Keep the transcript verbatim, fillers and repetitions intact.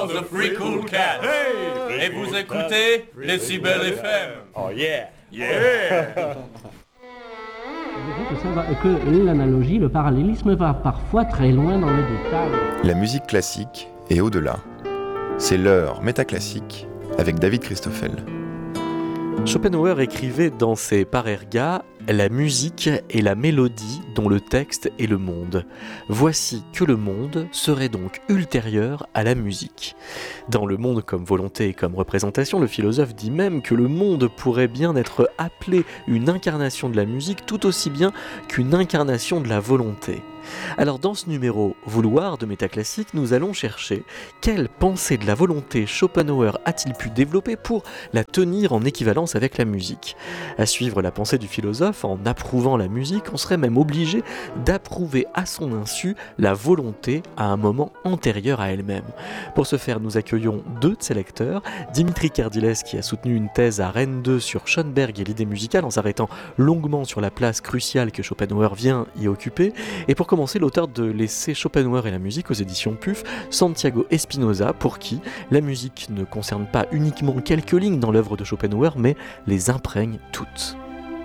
The Free Cool Cat. Hey, et vous écoutez Décibel F M. Oh yeah. Yeah. Que, ça va, que l'analogie, le parallélisme va parfois très loin dans le détail. La musique classique et au-delà. C'est l'heure métaclassique avec David Christoffel. Schopenhauer écrivait dans ses Parerga « La musique est la mélodie dont le texte est le monde. Voici que le monde serait donc ultérieur à la musique. » Dans Le monde comme volonté et comme représentation, le philosophe dit même que le monde pourrait bien être appelé une incarnation de la musique tout aussi bien qu'une incarnation de la volonté. Alors dans ce numéro Vouloir de Métaclassique, nous allons chercher quelle pensée de la volonté Schopenhauer a-t-il pu développer pour la tenir en équivalence avec la musique. À suivre la pensée du philosophe, en approuvant la musique, on serait même obligé d'approuver à son insu la volonté à un moment antérieur à elle-même. Pour ce faire, nous accueillons deux de ses lecteurs, Dimitri Kardiles qui a soutenu une thèse à Rennes deux sur Schoenberg et l'idée musicale en s'arrêtant longuement sur la place cruciale que Schopenhauer vient y occuper, et pour commencer, l'auteur de l'essai Schopenhauer et la musique aux éditions P U F, Santiago Espinosa, pour qui la musique ne concerne pas uniquement quelques lignes dans l'œuvre de Schopenhauer, mais les imprègne toutes.